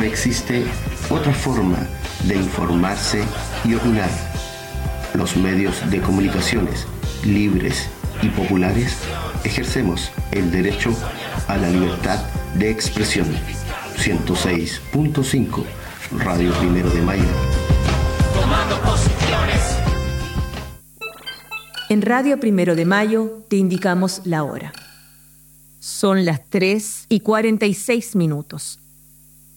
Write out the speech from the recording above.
existe otra forma de informarse y opinar. Los medios de comunicaciones libres y populares ejercemos el derecho a la libertad de expresión. 106.5 Radio Primero de Mayo. Tomando posiciones. En Radio Primero de Mayo te indicamos la hora. Son las 3:46.